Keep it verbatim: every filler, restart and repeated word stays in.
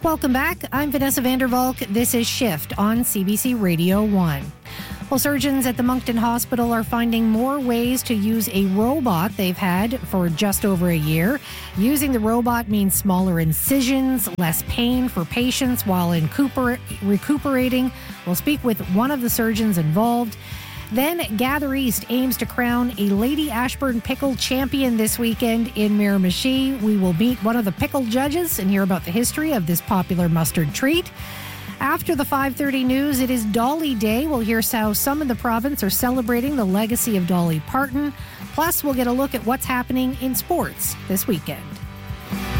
Welcome back. I'm Vanessa Vandervalk. This is Shift on C B C Radio one. Well, surgeons at the Moncton Hospital are finding more ways to use a robot they've had for just over a year. Using the robot means smaller incisions, less pain for patients while in Cooper, recuperating. We'll speak with one of the surgeons involved. Then Gather East aims to crown a Lady Ashburn Pickle champion this weekend in Miramichi. We will meet one of the pickle judges and hear about the history of this popular mustard treat. After the five thirty news, it is Dolly Day. We'll hear how some in the province are celebrating the legacy of Dolly Parton. Plus, we'll get a look at what's happening in sports this weekend.